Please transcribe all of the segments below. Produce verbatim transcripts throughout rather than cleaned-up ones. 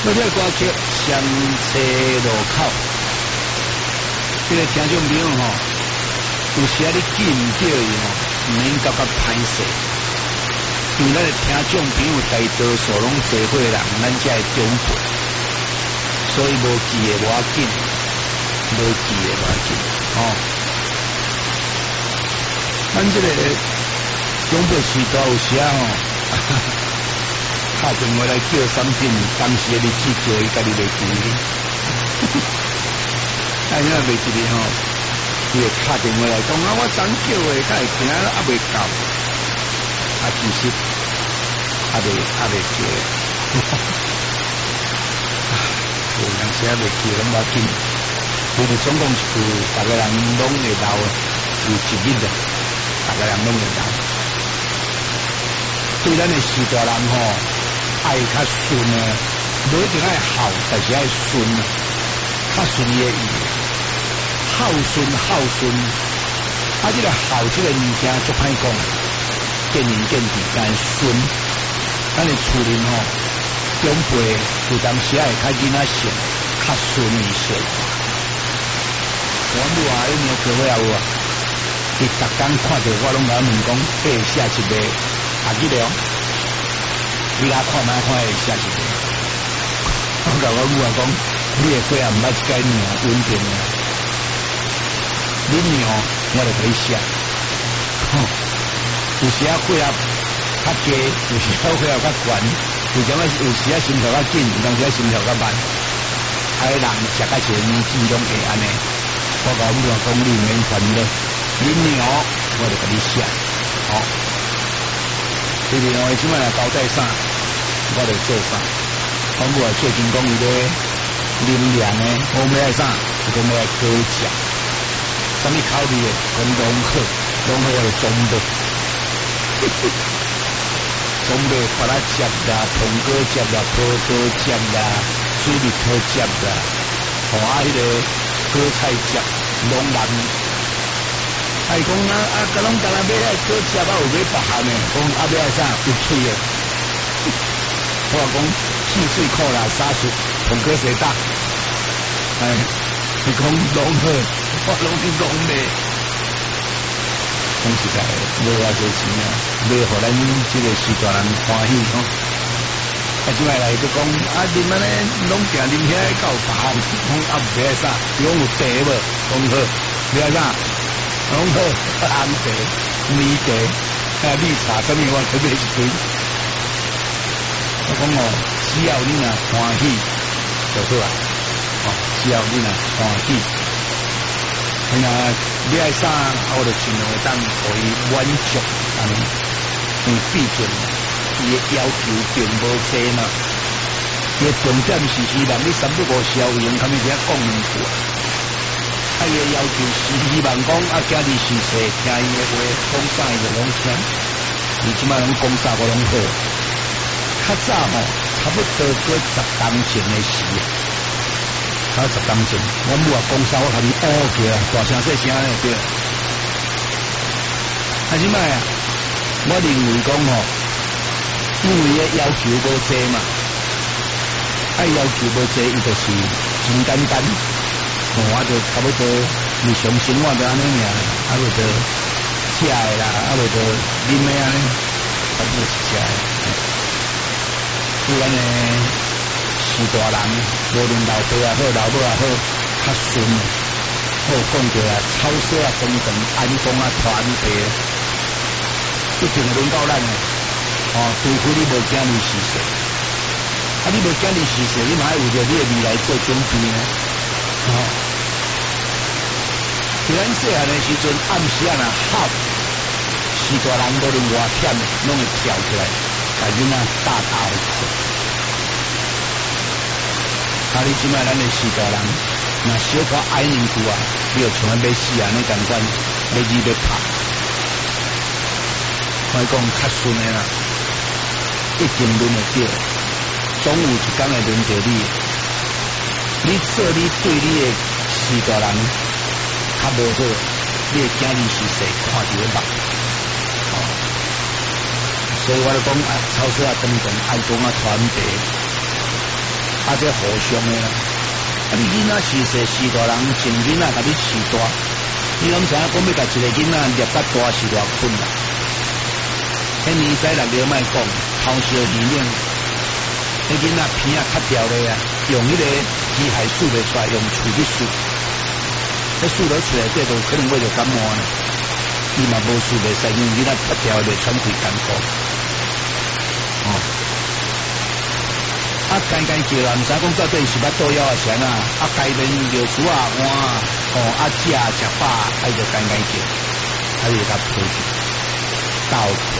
我这歌曲相车路口，这个听众朋友吼，有时啊你记唔到伊吼，唔免感觉歹势。因为咱的听众朋友大多数拢社会人，咱遮的长辈，所以无记的无要紧，无记的无要紧，哦。咱这个长辈时代有时啊吼。打电话来叫三品，当时的日子叫伊家己袂记哩。哎呀，袂记哩吼，伊会打电话来讲啊，我昨叫诶，甲会惊啊，还袂到，啊，其实还袂还袂叫。有当时啊袂记拢无要紧，其实总共一句，逐个人拢会老诶，有一日啊，逐个人拢会老。对咱诶时代人吼。爱较顺啊，无一定爱孝，但是爱顺啊，较顺伊的意。孝顺孝顺，啊，这个孝这个物件足歹讲，见仁见智，但顺，咱的厝里吼，长辈有当时爱较囡仔性，较顺一些。我母啊，有没有cơ会啊有啊？伊逐工看到我拢甲问讲，这写一个啊记了。你来看卖看会写一个，我甲我母啊讲，你的岁也毋捌一间娘稳定啊，你娘我就可以写，吼、哦，有时啊岁啊较低，有时啊岁啊较悬，有时啊有时啊心跳较紧，有当时啊心跳较慢，啊人食到一个年纪拢会安尼，我甲我母啊讲，你免烦恼，你娘我就甲你写，好、哦。就是我即摆来交代啥，我就做啥。我母啊最近讲伊咧啉凉诶，我要爱啥，就讲要爱高食。啥物口味诶？讲龙河，龙河我就中的。中的巴拉汁啦，苹果汁啦，葡萄汁啦，水蜜桃汁啦，和啊迄个果菜汁，龙南。哎，讲啊啊，甲拢干那买来果汁啊，有买别项诶，讲啊买来啥有脆诶。我讲汽水可啦，沙士红果水大。哎，你讲龙河，我拢去讲咧。讲实在，买偌济钱啊，买互咱即个时代人欢喜吼。啊，即摆来就讲啊，啉安尼拢定啉起来够别项，讲啊买来啥，讲有茶无，讲好买来啥。龙河、红茶、米茶、啊绿茶，什么我特别一堆。我讲哦，只要你若欢喜就好啦。哦，只要你若欢喜，你若你爱啥，我就尽量会当互伊满足安尼。因为毕竟伊的要求并无济嘛。伊的重点是希望你三不五时有用，他们只讲两句。啊！伊要求是希望讲啊，家己是说听伊的话，讲啥伊就拢听。伊即摆拢讲啥我拢好。较早吼，差不多过十当前的事，啊十当前，我母啊讲啥我甲你哦起啊，大声细声诶对。啊即摆啊，我认为讲吼，因为伊要求无济嘛，啊要求无济，伊就是真简单。我就差不多日常生活就安尼尔，啊袂得食的啦，啊袂得啉的安尼，差不多是食的。对咱的时大人，无论老爸也好，老母也好，较顺。好讲过啊，草色啊长长，安公啊传地，一定轮到咱的。哦，除非你无囝儿逝世，啊你无囝儿逝世，你嘛爱为着你的未来做准备呢。哦，伫咱细汉的时阵，暗时啊若哭，时大人无论偌忝，拢会跳出来，甲囡仔打打的困。啊，你即摆咱的时大人，若小可挨两句啊，你就像要死安尼共款，要伊要拍。我讲较顺的啦，一定轮会到，总有一天会轮到你。你做你对你的时大人较无好，你的囝儿是谁看着目，哦，所以我就讲啊，草色啊长长，爱讲啊传白， 啊这互相的啦。啊你囡仔是说是大人前囡仔甲你饲大，你拢知影讲要甲一个囡仔捏甲大是偌困难。迄年仔六了莫讲，偷烧二两，迄囡仔片啊较掉咧啊，用迄个机械数袂出来，用喙去数，迄数落出来这就可能会着感冒啦。伊嘛无数袂使，因为囡仔较掉袂喘气艰苦。哦。啊，间间叫啊，毋知讲到底是捌倒腰啊啥啊？啊，街面尿鼠啊换哦，啊食食饱，啊就间间叫，啊就甲抱住，斗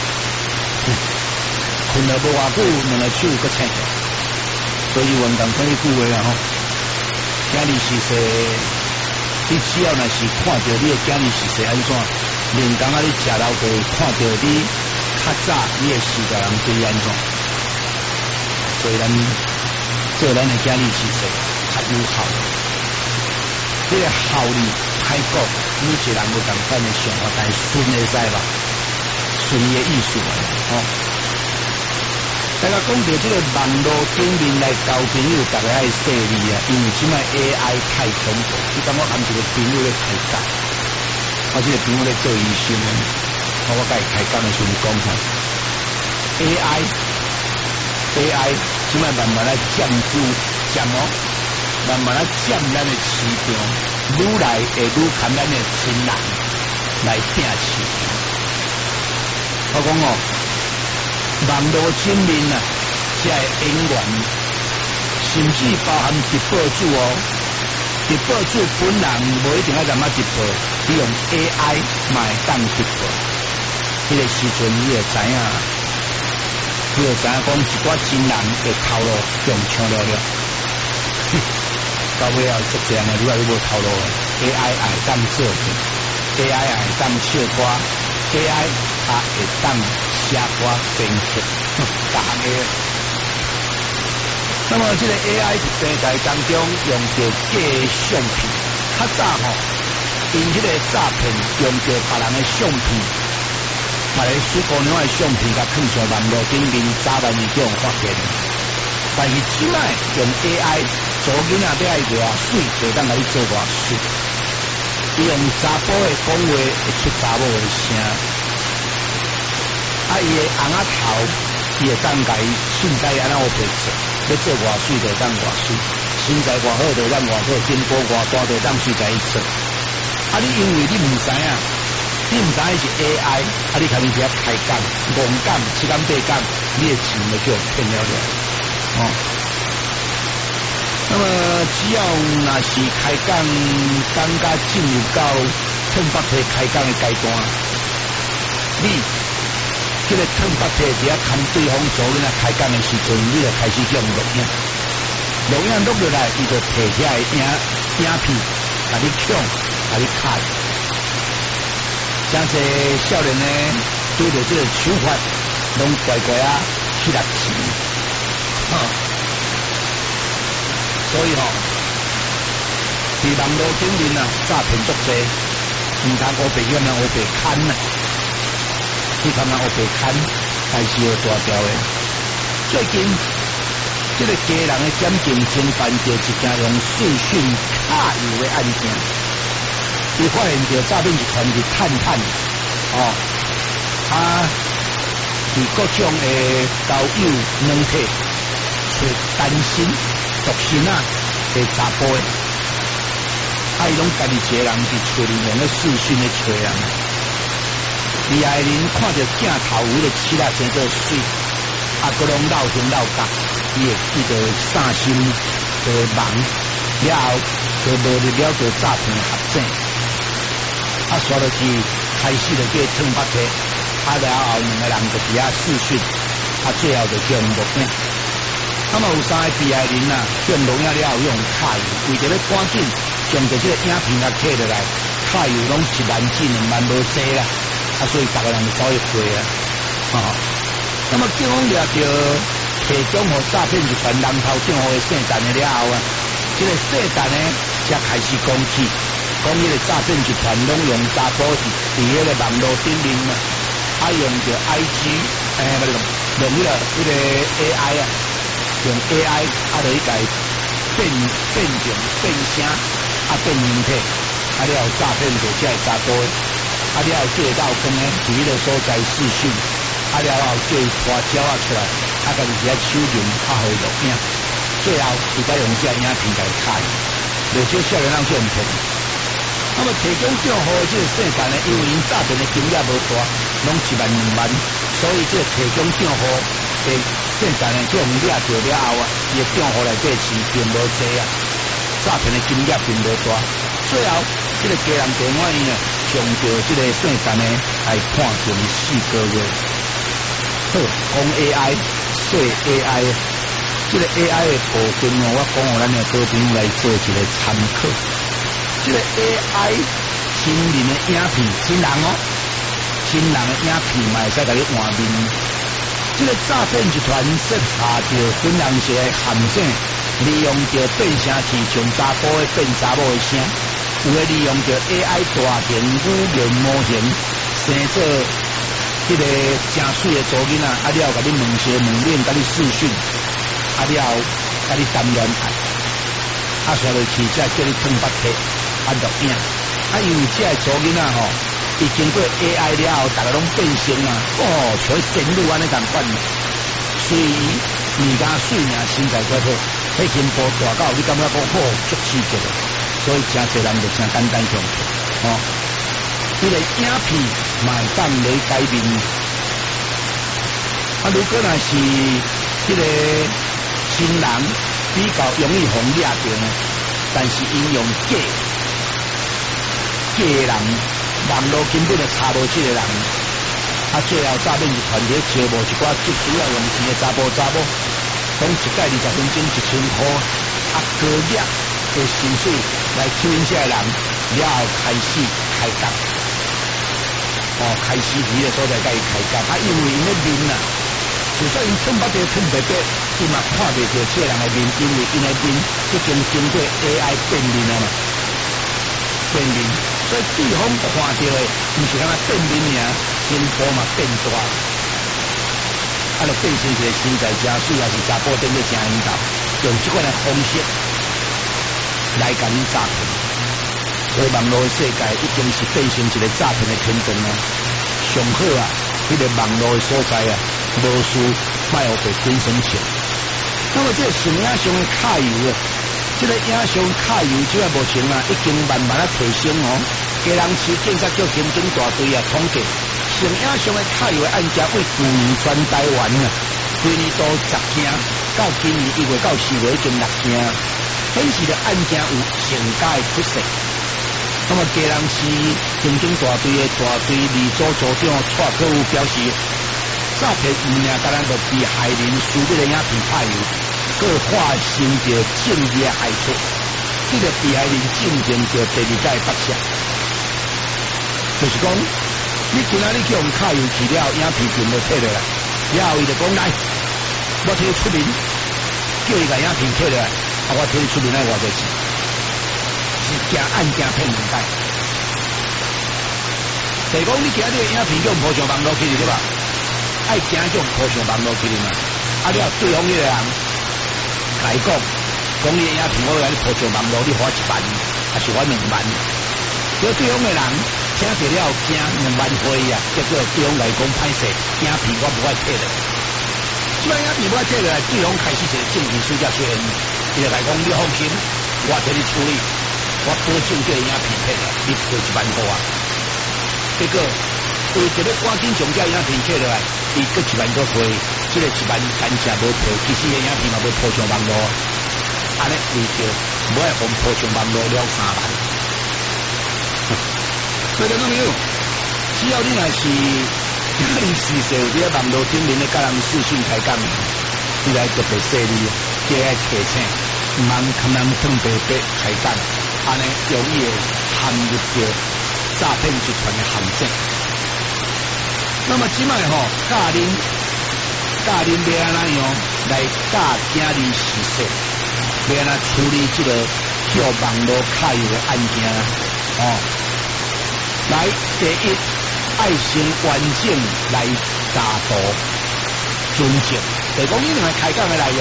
困了无偌久，两个手搁青起，所以运动可以句话啊吼。今日是说，你只要若是看到你的今日是说安怎，连工啊你食老就会看到你较早你的时代人对安怎。所以咱做咱的家里是说较有效，这个效率太高，每一人有同款的想法，但是顺会使吧，顺的意思哦。大家讲到这个网络顶面来交朋友，大家爱细腻啊，因为即摆 A I 太恐怖，你感觉含一个朋友咧开讲，我这个朋友咧做医生的，我甲伊开讲的时候讲下 A I。A I 即摆慢慢来占据占哦，慢慢来占咱的市场，愈来会愈看咱的亲人来拼市场。我讲哦，网络前面啊，这演员，甚至包含直播主哦，直播主本人无一定要怎么直播，你用 A I 嘛会当直播，迄、那个时阵你会知影。你就知影讲一寡真人会头路用抢了了，到尾后足这样的，你话你无头路 ，A I 也会当做，A I 也会当唱歌 ，A I 也会当写歌编曲，各行的。那么这个 A I 平台当中用到假相片，较早吼，因这个诈骗用到别人的相片。把个水姑娘的相片甲放上网络顶面，早晚伊就用发现。但是即摆用 A I 做囡仔要爱偌水，就当甲你做偌水。伊用查甫的讲话会出查某的声，啊伊的红仔头，伊会当甲伊凊彩安怎学白做，要做偌水就当偌水，身材偌好就当偌好，肩骨偌大就当随在伊做。啊你因为你毋知影。你唔知是 A I， 啊！你肯定只开讲、戆讲、七讲八讲，你的钱就叫骗了了。哦，那么只要若是开讲，当家进入到趁北皮开讲的阶段，你这个趁北皮只要看对方做你那开讲的时阵，你就开始用录音，录音录落来，伊就摕起来影影片，甲你抢，甲你开。像这少年呢，对着这个手法，拢乖乖啊去来钱，哈、哦。所以吼、哦，伫网络顶面啊，诈骗足济，唔通乌白险啊，乌白坑啊，你看嘛乌白坑，还是要大条的。最近，这个家人的检警侦办着一件用视讯卡油的案件。伊发现着诈骗集团伫探探，哦，啊，伫各种的交友软体，找单身、独身啊的查甫的，啊，伊拢家己一个人伫厝里用咧视讯咧找人，厉害人看着镜头有咧起来真做水，啊，佮拢闹天闹角，伊会伊就散心，就忙了后，就无入了就诈骗合证。啊，刷落去开始就叫蹭北皮，啊，然后两个人就伫遐视讯，啊，最后就叫录影。那么有三个被害人呐，叫录影了后用卡油，为着要赶紧将着这个影片甲摕落来，卡油拢一万至两万无济啦，啊，所以逐个人就走去赔啊，哦。那么警方掠着提供互诈骗集团人头账户的姓陈的了后啊，这个姓陈呢才开始讲起。讲迄个诈骗集团拢用查甫是伫迄个网络顶面嘛，啊用着 I G， 诶，不是用迄个迄个 A I 啊， 用 A I 啊来改变变形变声啊变形体，啊了诈骗者才会查甫的，啊了借到讲咧伫迄个所在视讯，啊了后叫伊拖鸟啊出来，啊家己伫遐手认啊互伊录影，最后伊再用这影片来开，有些少年人就唔骗。那么提供账户的这个世界呢，因为因诈骗的金额无大，拢一万两万，所以这个提供账户的世界呢，这种掠着了后啊，伊的账户内底钱并无多啊，诈骗的金额并无大。最后，这个家人电话院呢，上着这个世界呢，来判刑四个月。好，讲 A I， 说 A I， 这个 A I 的部分哦，我讲互咱的好朋友来做一个参考。这个 A I 真人的影片，真人哦，真人的影片嘛会使甲你换面。这个诈骗集团设下着本人是个陷阱，利用着变声器从查甫的变查某的声，有的利用着 A I 大型语言模型，生做这个真水的查囡仔，啊了甲你问些问脸，甲你视讯，啊了甲你谈恋爱，啊刷落去才叫你碰白体。啊录影，啊因为这个查囡仔吼，伊经过 A I 了后，大家拢变性啊，哦，像电路安尼共款，所以而家水命身材怪好，迄金波大到你感觉讲好足刺激的，所以真侪人就真简单上去，哦，伊个影片嘛会当来改变，啊如果若是迄个新人比较容易互掠着呢，但是因用假。假人，网络根本就查无这个人，啊，最后诈骗集团咧招募一寡急需要用钱的查甫查某，讲一届二十分钟一千块，啊，高额的薪水来吸引这个人，了后开始开工，哦，开始伫个所在甲伊开工，啊，因为因咧面啊，就算因吞巴着吞白白，伊嘛看袂着这个人的面，因为因的面已经经过 A I 变面了嘛。变面，所以对方看到的，唔是敢若变面尔，金波嘛变大，啊，就变成一个身材正水，也是查甫顶咧正引导，用这款的方式来甲你诈骗。所以网络的世界已经是变成一个诈骗的天堂啊！上好啊，迄、那个网络的所在啊，无事卖互被精神钱。那么这个形影上的卡油啊。这个影像卡油，这个目前啊，已经慢慢啊提升哦。家人市警察叫刑警大队啊统计，成影像的卡油的案件为去年全台湾啊，规年度十件，到今年一月到四月已经六件，显示的案件有增加的趋势。那么家人市刑警大队的大队二组组长蔡可有表示，诈骗唔领甲咱就被害人输这个影片卡油。各化生着正义的害处，这个被害人进行着第二届发射，就是讲，你今仔日去用卡油去了，影片全部摕落来，了后伊就讲来，我替你出面，叫伊甲影片摕落来，啊，我替你出面来偌济钱，是件案件骗两代。就是讲，你今仔日影片叫用铺上网络去对吧？爱惊叫铺上网络去嘛，啊，了对方迄个人。来讲，讲你影片我来你铺上网络，你花一万，还是花两万？结果对方的人听到了惊两万块啊，结果对方来讲歹势，影片我无爱摕落。即摆影片我摕落来，对方开始一个证据书架出现，伊就来讲你放心，我替你处理，我保证这个影片摕来，你赔一万块啊。结果为着要赶紧将这影片摕落来，伊搁一万块赔。这个一万单价无赔，其实个影片嘛要铺上网络，安尼为着无爱互铺上网络了三万。所以讲没有，只要你若是你事实有啲网络顶面的甲人视讯开讲，你来特别细腻，即爱提醒，唔通看人碰白白开讲，安尼容易陷入着诈骗集团的陷阱。那么即卖吼，教恁。教恁要安怎样来教囝儿实习，要安怎处理这个叫网络卡油的案件哦。来，第一，爱先完整来查图遵证，就是讲你两个开讲的内容，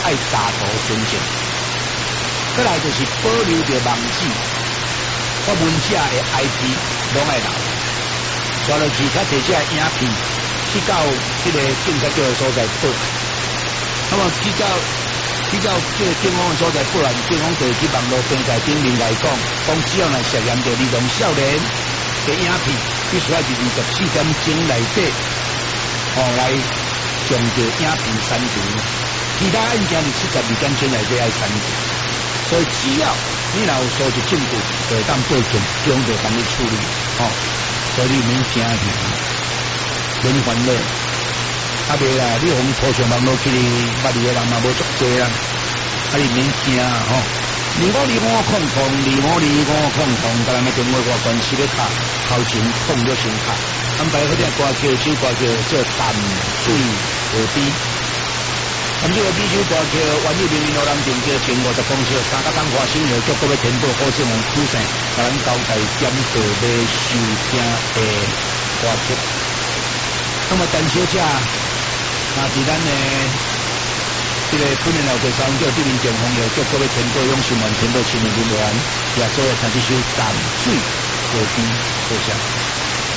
爱打图宣传。再来就是保留着网址，我文者的 I P 拢爱留，抓落去较侪只影片去到这个警察局的所在报，那么去到去到这个警方的所在报完，警方就去网络平台顶面来讲，讲只要来涉嫌着儿童少年的影片，必须要伫二十四点钟内底，哦来将着影片删除，其他案件是七十二点钟内底爱删除。所以只要你若有收集证据，就会当报警，警就帮你处理，哦。所以你免惊去，免烦恼。啊袂啦，你红拖上网络去哩，捌你的人嘛无足多啦，啊你免惊吼。二五二五空空，二五二五空空，甲人个电话我关系咧卡，头前控咗先卡，安排嗰啲歌叫首歌叫做淡水河边。咁呢個 B 首歌叫《萬里明明路南定叫前五十公尺，三甲當花新藥局各位填報好新聞出聲，甲咱交代點個要收聽的歌曲。那麼陳小姐，那是咱的這個本年後嘅三叫對面前紅藥局各位填報用新聞填報新聞人員，也做了唱這首《淡水河邊》，多謝。